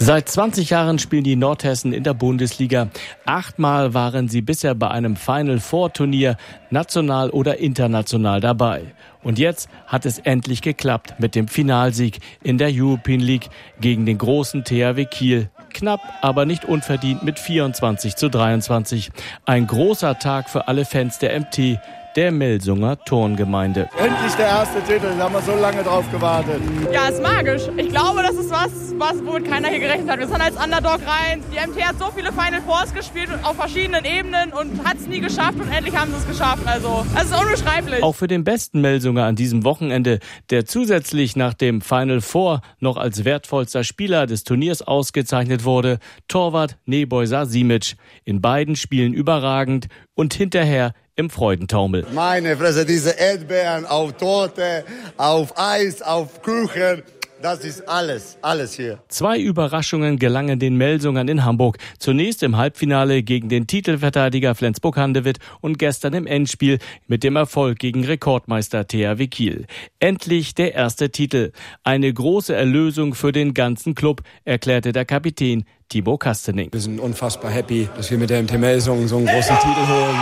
Seit 20 Jahren spielen die Nordhessen in der Bundesliga. 8-mal waren sie bisher bei einem Final-Four-Turnier national oder international dabei. Und jetzt hat es endlich geklappt mit dem Finalsieg in der European League gegen den großen THW Kiel. Knapp, aber nicht unverdient mit 24:23. Ein großer Tag für alle Fans der MT, der Melsunger Turngemeinde. Endlich der erste Titel, da haben wir so lange drauf gewartet. Ja, ist magisch. Ich glaube, das ist was womit keiner hier gerechnet hat. Wir sind als Underdog rein. Die MT hat so viele Final Fours gespielt auf verschiedenen Ebenen und hat es nie geschafft und endlich haben sie es geschafft. Also, es ist unbeschreiblich. Auch für den besten Melsunger an diesem Wochenende, der zusätzlich nach dem Final Four noch als wertvollster Spieler des Turniers ausgezeichnet wurde, Torwart Nebojsa Simic. In beiden Spielen überragend und hinterher im Freudentaumel. Meine Fresse, diese Erdbeeren auf Torte, auf Eis, auf Kuchen, das ist alles hier. 2 Überraschungen gelangen den Melsungern in Hamburg. Zunächst im Halbfinale gegen den Titelverteidiger Flensburg-Handewitt und gestern im Endspiel mit dem Erfolg gegen Rekordmeister THW Kiel. Endlich der erste Titel. Eine große Erlösung für den ganzen Club, erklärte der Kapitän Timo Kastening. Wir sind unfassbar happy, dass wir mit der MT Melsungen so einen großen Titel holen.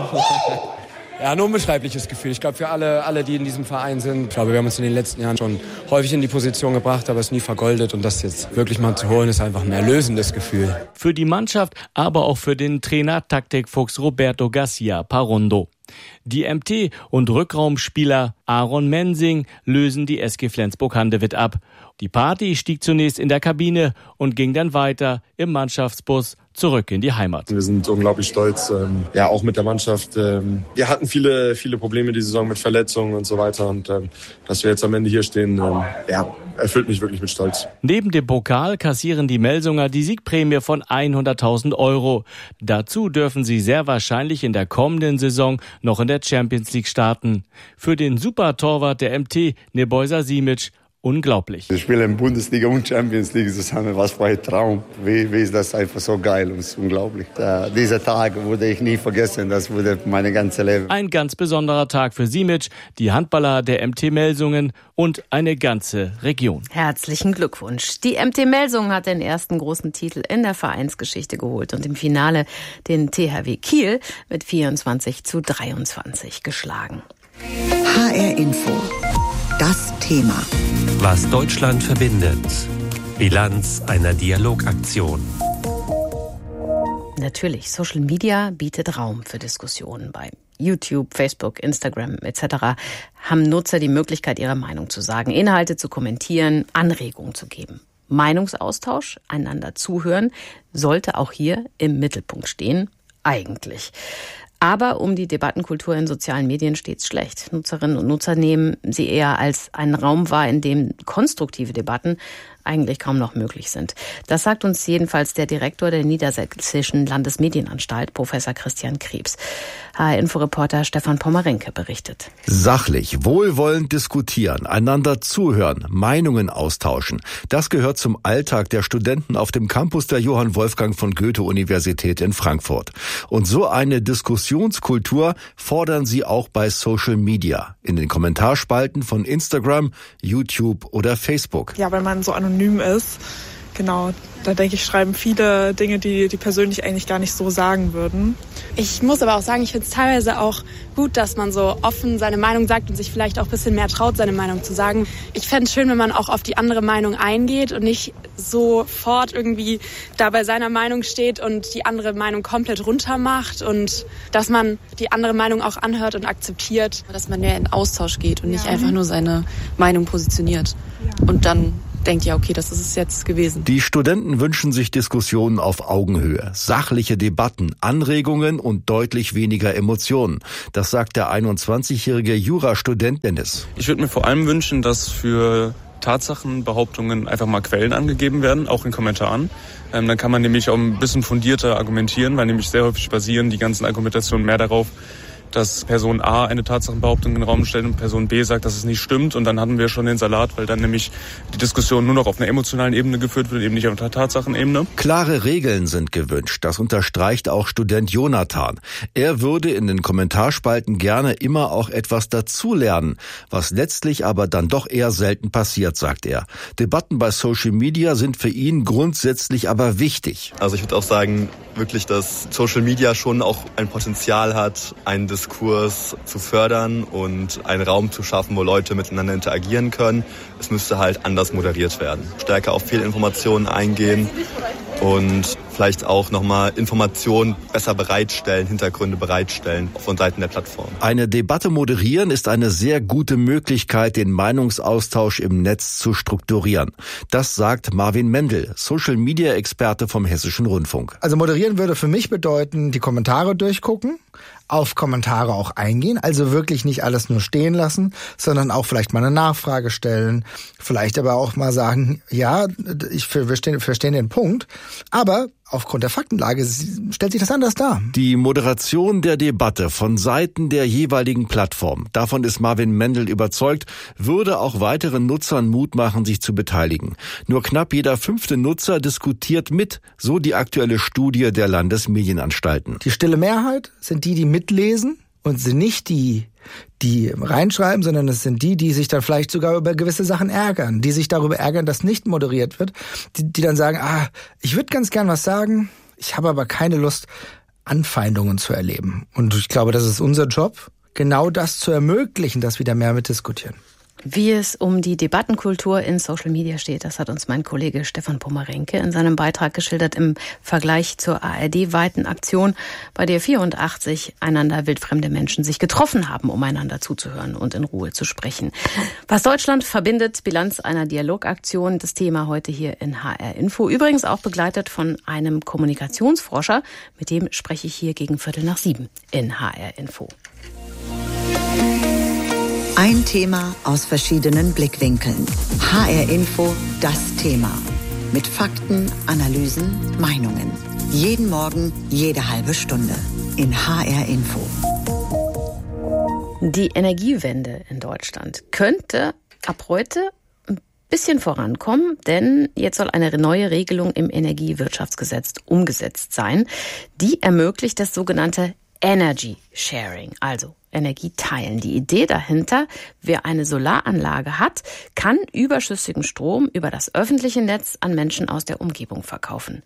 Ja, ein unbeschreibliches Gefühl. Ich glaube, für alle, die in diesem Verein sind, ich glaube, wir haben uns in den letzten Jahren schon häufig in die Position gebracht, aber es nie vergoldet. Und das jetzt wirklich mal zu holen, ist einfach ein erlösendes Gefühl. Für die Mannschaft, aber auch für den Trainer Taktikfuchs Roberto Garcia Parondo. Die MT und Rückraumspieler Aaron Mensing lösen die SG Flensburg-Handewitt ab. Die Party stieg zunächst in der Kabine und ging dann weiter im Mannschaftsbus zurück in die Heimat. Wir sind unglaublich stolz, auch mit der Mannschaft. Wir hatten viele Probleme die Saison mit Verletzungen und so weiter. Und dass wir jetzt am Ende hier stehen, erfüllt mich wirklich mit Stolz. Neben dem Pokal kassieren die Melsunger die Siegprämie von 100.000 €. Dazu dürfen sie sehr wahrscheinlich in der kommenden Saison noch in der Champions League starten. Für den Super-Torwart der MT, Nebojsa Simic, unglaublich. Wir spielen in Bundesliga und Champions League zusammen. Was für ein Traum. Wie ist das einfach so geil und unglaublich. Dieser Tag würde ich nie vergessen. Das wurde mein ganzes Leben. Ein ganz besonderer Tag für Simic, die Handballer der MT Melsungen und eine ganze Region. Herzlichen Glückwunsch. Die MT Melsungen hat den ersten großen Titel in der Vereinsgeschichte geholt und im Finale den THW Kiel mit 24:23 geschlagen. HR Info. Das Thema. Was Deutschland verbindet. Bilanz einer Dialogaktion. Natürlich, Social Media bietet Raum für Diskussionen. Bei YouTube, Facebook, Instagram etc. haben Nutzer die Möglichkeit, ihre Meinung zu sagen, Inhalte zu kommentieren, Anregungen zu geben. Meinungsaustausch, einander zuhören, sollte auch hier im Mittelpunkt stehen, eigentlich. Aber um die Debattenkultur in sozialen Medien steht's schlecht. Nutzerinnen und Nutzer nehmen sie eher als einen Raum wahr, in dem konstruktive Debatten eigentlich kaum noch möglich sind. Das sagt uns jedenfalls der Direktor der Niedersächsischen Landesmedienanstalt, Professor Christian Krebs. HR-Inforeporter Stefan Pommerenke berichtet. Sachlich, wohlwollend diskutieren, einander zuhören, Meinungen austauschen. Das gehört zum Alltag der Studenten auf dem Campus der Johann Wolfgang von Goethe-Universität in Frankfurt. Und so eine Diskussionskultur fordern sie auch bei Social Media, in den Kommentarspalten von Instagram, YouTube oder Facebook. Ja, weil man so anonym ist. Genau, da denke ich, schreiben viele Dinge, die persönlich eigentlich gar nicht so sagen würden. Ich muss aber auch sagen, ich finde es teilweise auch gut, dass man so offen seine Meinung sagt und sich vielleicht auch ein bisschen mehr traut, seine Meinung zu sagen. Ich fände es schön, wenn man auch auf die andere Meinung eingeht und nicht sofort irgendwie da bei seiner Meinung steht und die andere Meinung komplett runter macht und dass man die andere Meinung auch anhört und akzeptiert. Dass man mehr in Austausch geht und nicht einfach nur seine Meinung positioniert und dann denkt, ja, okay, das ist es jetzt gewesen. Die Studenten wünschen sich Diskussionen auf Augenhöhe, sachliche Debatten, Anregungen und deutlich weniger Emotionen. Das sagt der 21-jährige Jurastudent Dennis. Ich würde mir vor allem wünschen, dass für Tatsachenbehauptungen einfach mal Quellen angegeben werden, auch in Kommentaren. Dann kann man nämlich auch ein bisschen fundierter argumentieren, weil nämlich sehr häufig basieren die ganzen Argumentationen mehr darauf, dass Person A eine Tatsachenbehauptung in den Raum stellt und Person B sagt, dass es nicht stimmt. Und dann hatten wir schon den Salat, weil dann nämlich die Diskussion nur noch auf einer emotionalen Ebene geführt wird, eben nicht auf einer Tatsachenebene. Klare Regeln sind gewünscht. Das unterstreicht auch Student Jonathan. Er würde in den Kommentarspalten gerne immer auch etwas dazulernen, was letztlich aber dann doch eher selten passiert, sagt er. Debatten bei Social Media sind für ihn grundsätzlich aber wichtig. Also ich würde auch sagen, wirklich, dass Social Media schon auch ein Potenzial hat, einen Diskurs zu fördern und einen Raum zu schaffen, wo Leute miteinander interagieren können. Es müsste halt anders moderiert werden. Stärker auf Fehlinformationen eingehen und vielleicht auch nochmal Informationen besser bereitstellen, Hintergründe bereitstellen von Seiten der Plattform. Eine Debatte moderieren ist eine sehr gute Möglichkeit, den Meinungsaustausch im Netz zu strukturieren. Das sagt Marvin Mendel, Social-Media-Experte vom Hessischen Rundfunk. Also moderieren würde für mich bedeuten, die Kommentare durchgucken, auf Kommentare auch eingehen, also wirklich nicht alles nur stehen lassen, sondern auch vielleicht mal eine Nachfrage stellen, vielleicht aber auch mal sagen, ja, wir verstehen den Punkt, aber aufgrund der Faktenlage stellt sich das anders dar. Die Moderation der Debatte von Seiten der jeweiligen Plattform, davon ist Marvin Mendel überzeugt, würde auch weiteren Nutzern Mut machen, sich zu beteiligen. Nur knapp jeder 5. Nutzer diskutiert mit, so die aktuelle Studie der Landesmedienanstalten. Die stille Mehrheit sind die mitlesen und sind nicht die reinschreiben, sondern es sind die sich dann vielleicht sogar über gewisse Sachen ärgern, die sich darüber ärgern, dass nicht moderiert wird, die dann sagen, ich würde ganz gern was sagen, ich habe aber keine Lust, Anfeindungen zu erleben. Und ich glaube, das ist unser Job, genau das zu ermöglichen, dass wieder mehr mitdiskutieren. Wie es um die Debattenkultur in Social Media steht, das hat uns mein Kollege Stefan Pomerenke in seinem Beitrag geschildert im Vergleich zur ARD-weiten Aktion, bei der 84 einander wildfremde Menschen sich getroffen haben, um einander zuzuhören und in Ruhe zu sprechen. Was Deutschland verbindet, Bilanz einer Dialogaktion, das Thema heute hier in HR Info. Übrigens auch begleitet von einem Kommunikationsforscher, mit dem spreche ich hier gegen 6:15 in HR Info. Ein Thema aus verschiedenen Blickwinkeln. HR Info, das Thema. Mit Fakten, Analysen, Meinungen. Jeden Morgen, jede halbe Stunde. In HR Info. Die Energiewende in Deutschland könnte ab heute ein bisschen vorankommen, denn jetzt soll eine neue Regelung im Energiewirtschaftsgesetz umgesetzt sein. Die ermöglicht das sogenannte Energy Sharing, also Energie teilen. Die Idee dahinter, wer eine Solaranlage hat, kann überschüssigen Strom über das öffentliche Netz an Menschen aus der Umgebung verkaufen.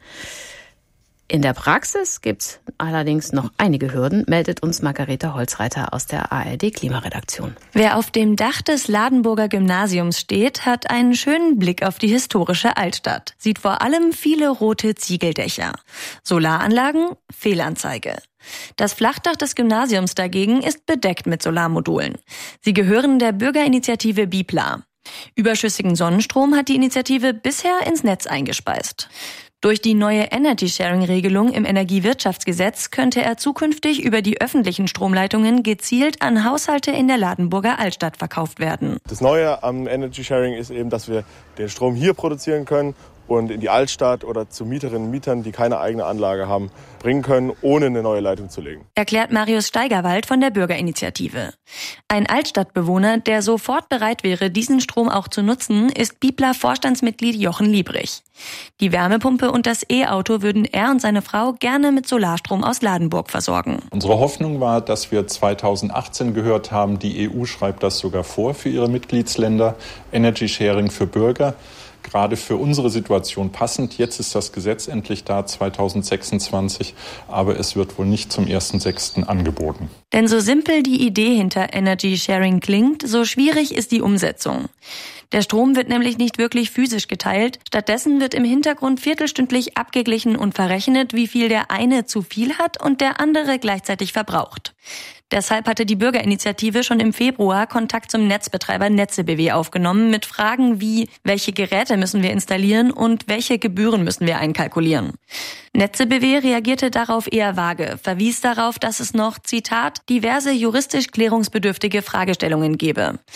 In der Praxis gibt's allerdings noch einige Hürden, meldet uns Margareta Holzreiter aus der ARD-Klimaredaktion. Wer auf dem Dach des Ladenburger Gymnasiums steht, hat einen schönen Blick auf die historische Altstadt. Sieht vor allem viele rote Ziegeldächer. Solaranlagen, Fehlanzeige. Das Flachdach des Gymnasiums dagegen ist bedeckt mit Solarmodulen. Sie gehören der Bürgerinitiative Bipla. Überschüssigen Sonnenstrom hat die Initiative bisher ins Netz eingespeist. Durch die neue Energy-Sharing-Regelung im Energiewirtschaftsgesetz könnte er zukünftig über die öffentlichen Stromleitungen gezielt an Haushalte in der Ladenburger Altstadt verkauft werden. Das Neue am Energy-Sharing ist eben, dass wir den Strom hier produzieren können und in die Altstadt oder zu Mieterinnen und Mietern, die keine eigene Anlage haben, bringen können, ohne eine neue Leitung zu legen. Erklärt Marius Steigerwald von der Bürgerinitiative. Ein Altstadtbewohner, der sofort bereit wäre, diesen Strom auch zu nutzen, ist Bipla-Vorstandsmitglied Jochen Liebrich. Die Wärmepumpe und das E-Auto würden er und seine Frau gerne mit Solarstrom aus Ladenburg versorgen. Unsere Hoffnung war, dass wir 2018 gehört haben, die EU schreibt das sogar vor für ihre Mitgliedsländer, Energy Sharing für Bürger. Gerade für unsere Situation passend. Jetzt ist das Gesetz endlich da, 2026, aber es wird wohl nicht zum 1.6. angeboten. Denn so simpel die Idee hinter Energy Sharing klingt, so schwierig ist die Umsetzung. Der Strom wird nämlich nicht wirklich physisch geteilt. Stattdessen wird im Hintergrund viertelstündlich abgeglichen und verrechnet, wie viel der eine zu viel hat und der andere gleichzeitig verbraucht. Deshalb hatte die Bürgerinitiative schon im Februar Kontakt zum Netzbetreiber NetzeBW aufgenommen mit Fragen wie, welche Geräte müssen wir installieren und welche Gebühren müssen wir einkalkulieren. NetzeBW reagierte darauf eher vage, verwies darauf, dass es noch, Zitat, diverse juristisch klärungsbedürftige Fragestellungen gebe.